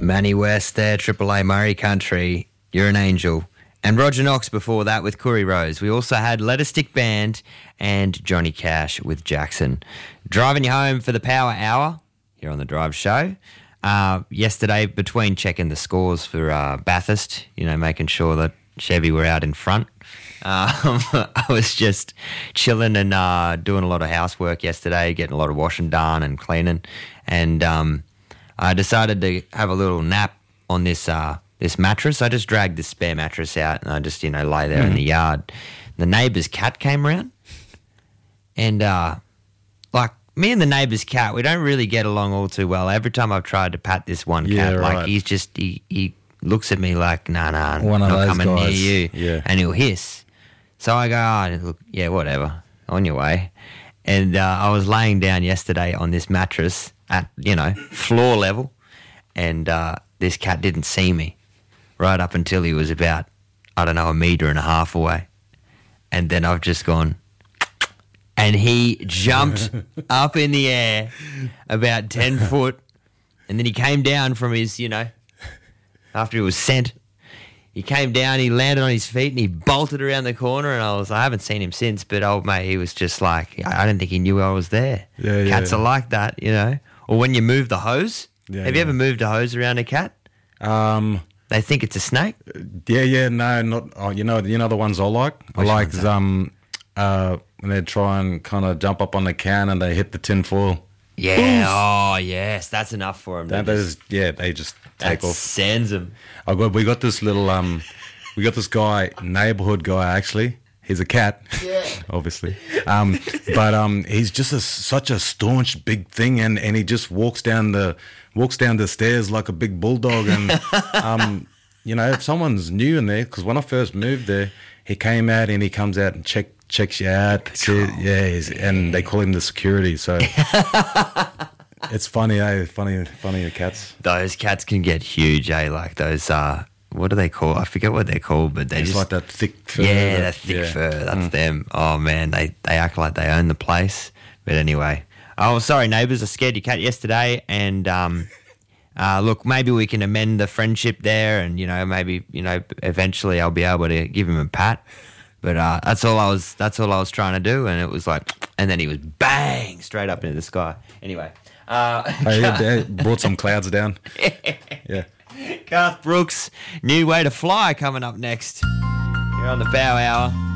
Manny West there, Triple A Murray Country, You're an Angel. And Roger Knox before that with Curry Rose. We also had Let a Stick Band and Johnny Cash with Jackson. Driving you home for the Power Hour here on The Drive Show. Yesterday, between checking the scores for Bathurst, making sure that Chevy were out in front, I was just chilling and doing a lot of housework yesterday, getting a lot of washing done and cleaning. And I decided to have a little nap on this mattress. I just dragged this spare mattress out and I just, lay there in the yard. The neighbour's cat came around and, me and the neighbour's cat, we don't really get along all too well. Every time I've tried to pat this one cat, right. he's just, he looks at me like, nah, one not of those coming guys. near you. Yeah. And he'll hiss. So I go, look, yeah, whatever, on your way. And I was laying down yesterday on this mattress at, floor level, and this cat didn't see me right up until he was about, a metre and a half away. And then I've just gone, and he jumped up in the air about 10 foot, and then he came down from his, after he was sent, he came down, he landed on his feet, and he bolted around the corner, and I haven't seen him since, but old mate, he was just like, I didn't think he knew I was there. Yeah, Cats are like that, Or when you move the hose. Have you ever moved a hose around a cat? They think it's a snake? No, not. Oh, you know the ones I like. Which I like ones when they try and kind of jump up on the can and they hit the tin foil. Yeah. Boof. Oh, yes. That's enough for them. They just take off. Sends them. We got this little we got this guy, neighborhood guy actually. He's a cat, obviously. But he's just such a staunch big thing, and he just walks down the stairs like a big bulldog. And if someone's new in there, because when I first moved there, he came out and he comes out and checks you out. And they call him the security. So it's funny, funny cats. Those cats can get huge, like those. What do they call? I forget what they're called, but It's like that thick fur. Yeah, that thick fur. That's them. Oh man, they act like they own the place. But anyway, sorry, neighbours. I scared your cat yesterday, and look, maybe we can amend the friendship there, and maybe eventually I'll be able to give him a pat. But that's all I was trying to do, and it was like, and then he was bang straight up into the sky. Anyway, they brought some clouds down. Yeah. Garth Brooks, New Way to Fly coming up next. You're on the Power Hour.